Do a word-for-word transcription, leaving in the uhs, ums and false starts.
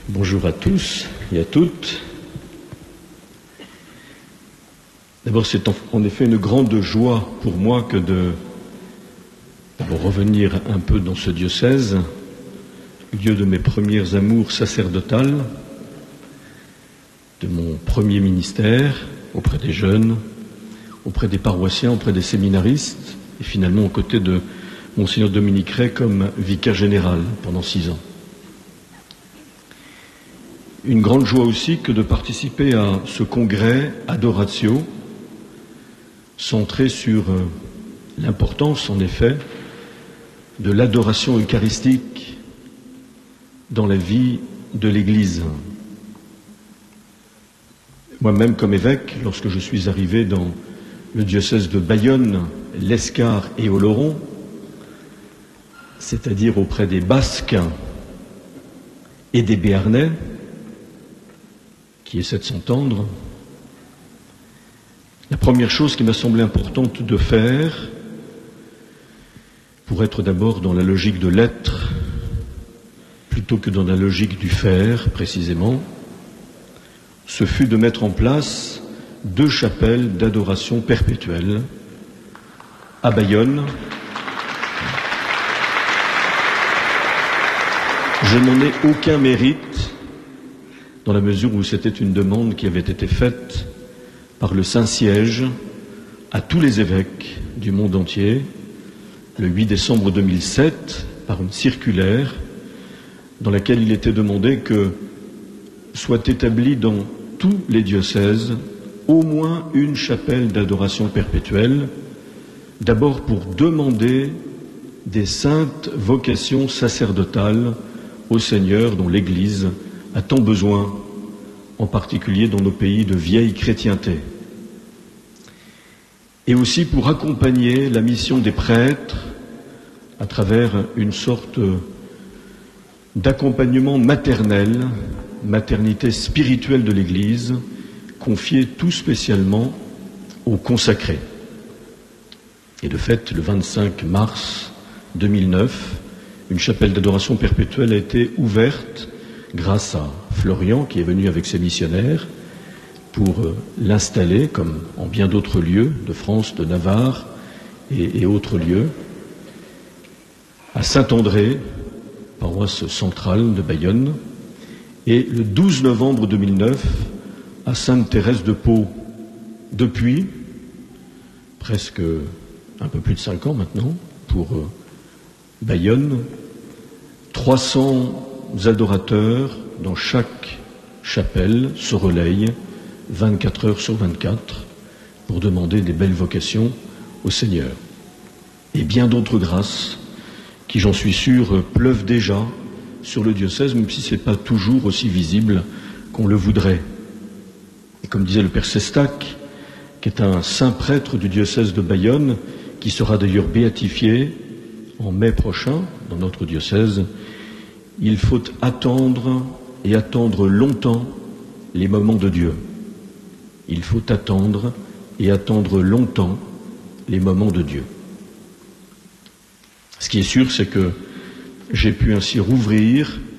Bonjour à tous et à toutes. D'abord, c'est en effet une grande joie pour moi que de d'abord revenir un peu dans ce diocèse, lieu de mes premières amours sacerdotales, de mon premier ministère auprès des jeunes, auprès des paroissiens, auprès des séminaristes, et finalement aux côtés de Monseigneur Dominique Ray comme vicaire général pendant six ans. Une grande joie aussi que de participer à ce congrès Adoratio, centré sur l'importance, en effet, de l'adoration eucharistique dans la vie de l'Église. Moi-même, comme évêque, lorsque je suis arrivé dans le diocèse de Bayonne, l'Escar et Oloron, c'est-à-dire auprès des Basques et des Béarnais, qui essaient de s'entendre, la première chose qui m'a semblé importante de faire, pour être d'abord dans la logique de l'être, plutôt que dans la logique du faire, précisément, ce fut de mettre en place deux chapelles d'adoration perpétuelle à Bayonne. Je n'en ai aucun mérite, dans la mesure où c'était une demande qui avait été faite par le Saint-Siège à tous les évêques du monde entier, le huit décembre deux mille sept, par une circulaire dans laquelle il était demandé que soit établie dans tous les diocèses au moins une chapelle d'adoration perpétuelle, d'abord pour demander des saintes vocations sacerdotales au Seigneur dont l'Église a tant besoin, en particulier dans nos pays de vieille chrétienté. Et aussi pour accompagner la mission des prêtres à travers une sorte d'accompagnement maternel, maternité spirituelle de l'Église, confiée tout spécialement aux consacrés. Et de fait, le vingt-cinq mars deux mille neuf, une chapelle d'adoration perpétuelle a été ouverte grâce à Florian, qui est venu avec ses missionnaires, pour euh, l'installer, comme en bien d'autres lieux de France, de Navarre et, et autres lieux, à Saint-André, paroisse centrale de Bayonne, et le douze novembre deux mille neuf, à Sainte-Thérèse de Pau. Depuis, presque un peu plus de cinq ans maintenant, pour euh, Bayonne, trois cents adorateurs dans chaque chapelle se relayent vingt-quatre heures sur vingt-quatre pour demander des belles vocations au Seigneur. Et bien d'autres grâces qui, j'en suis sûr, pleuvent déjà sur le diocèse, même si ce n'est pas toujours aussi visible qu'on le voudrait. Et comme disait le Père Sestac, qui est un saint prêtre du diocèse de Bayonne, qui sera d'ailleurs béatifié en mai prochain dans notre diocèse, il faut attendre et attendre longtemps les moments de Dieu. Il faut attendre et attendre longtemps les moments de Dieu. Ce qui est sûr, c'est que j'ai pu ainsi rouvrir